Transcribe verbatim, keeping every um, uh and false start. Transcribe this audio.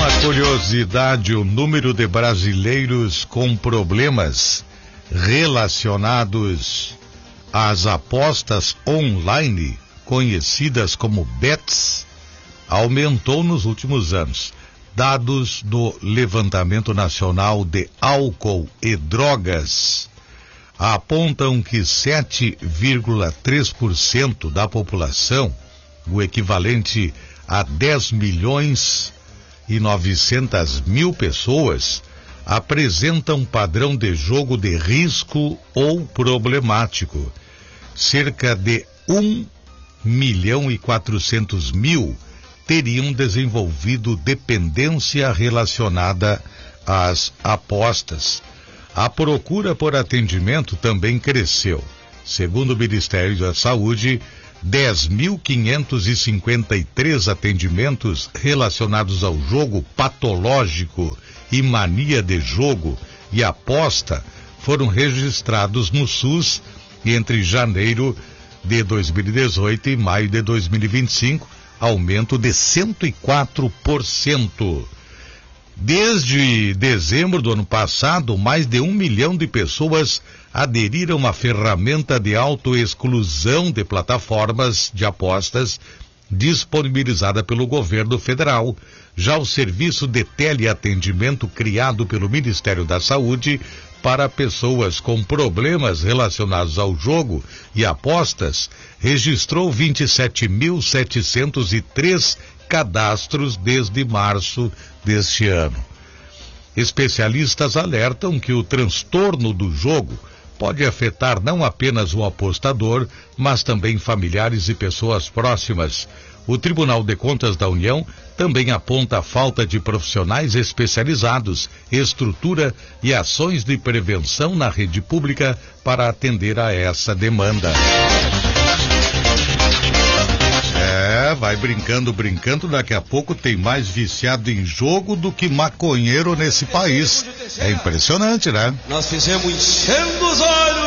Uma curiosidade: o número de brasileiros com problemas relacionados às apostas online, conhecidas como bets, aumentou nos últimos anos. Dados do Levantamento Nacional de Álcool e Drogas apontam que sete vírgula três por cento da população, o equivalente a dez milhões e novecentas mil pessoas, apresentam padrão de jogo de risco ou problemático. Cerca de um milhão e quatrocentos mil teriam desenvolvido dependência relacionada às apostas. A procura por atendimento também cresceu. Segundo o Ministério da Saúde, dez mil quinhentos e cinquenta e três atendimentos relacionados ao jogo patológico e mania de jogo e aposta foram registrados no SUS entre janeiro de dois mil e dezoito e maio de dois mil e vinte e cinco, aumento de cento e quatro por cento. Desde dezembro do ano passado, mais de um milhão de pessoas aderiram à ferramenta de autoexclusão de plataformas de apostas disponibilizada pelo governo federal. Já o serviço de teleatendimento criado pelo Ministério da Saúde para pessoas com problemas relacionados ao jogo e apostas registrou vinte e sete mil setecentos e três cadastros desde março deste ano. Especialistas alertam que o transtorno do jogo pode afetar não apenas o apostador, mas também familiares e pessoas próximas. O Tribunal de Contas da União também aponta a falta de profissionais especializados, estrutura e ações de prevenção na rede pública para atender a essa demanda. É, vai brincando, brincando, daqui a pouco tem mais viciado em jogo do que maconheiro nesse país. É impressionante, né? Nós fizemos enchendo os olhos